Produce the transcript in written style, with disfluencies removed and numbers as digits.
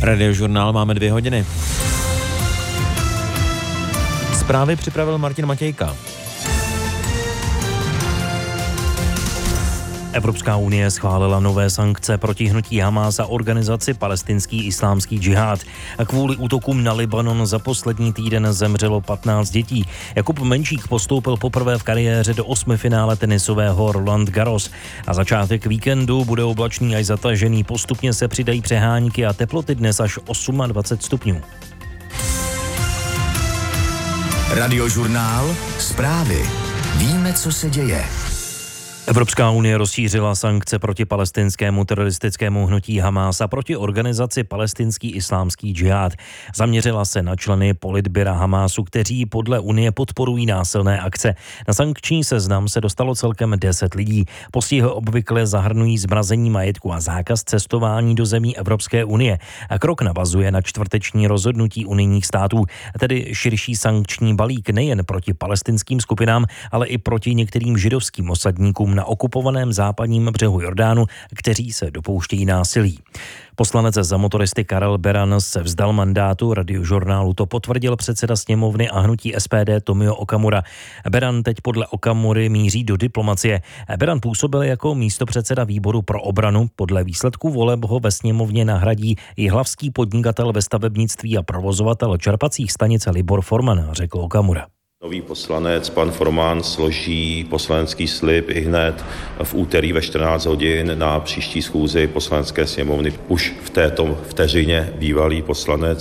Radiožurnál máme 2 hodiny. Zprávy připravil Martin Matějka. Evropská unie schválila nové sankce proti hnutí Hamás a organizaci Palestinský islámský džihad. Kvůli útokům na Libanon za poslední týden zemřelo 15 dětí. Jakub Menšík postoupil poprvé v kariéře do 8. finále tenisového Roland Garros. A začátek víkendu bude oblačný až zatažený. Postupně se přidají přehánky a teploty dnes až 28 stupňů. Radiožurnál, zprávy. Víme, co se děje. Evropská unie rozšířila sankce proti palestinskému teroristickému hnutí Hamás a proti organizaci Palestinský islámský džihad. Zaměřila se na členy politbyra Hamásu, kteří podle unie podporují násilné akce. Na sankční seznam se dostalo celkem 10 lidí. Postihy obvykle zahrnují zmrazení majetku a zákaz cestování do zemí Evropské unie. A krok navazuje na čtvrteční rozhodnutí unijních států, tedy širší sankční balík nejen proti palestinským skupinám, ale i proti některým židovským osadníkům na okupovaném západním břehu Jordánu, kteří se dopouštějí násilí. Poslanec za motoristy Karel Beran se vzdal mandátu. Radiožurnálu to potvrdil předseda sněmovny a hnutí SPD Tomio Okamura. Beran teď podle Okamury míří do diplomacie. Beran působil jako místopředseda výboru pro obranu. Podle výsledků voleb ho ve sněmovně nahradí jihlavský podnikatel ve stavebnictví a provozovatel čerpacích stanic Libor Forman, řekl Okamura. Nový poslanec, pan Forman, složí poslanecký slib ihned v úterý ve 14 hodin na příští schůzi poslanecké sněmovny. Už v této vteřině bývalý poslanec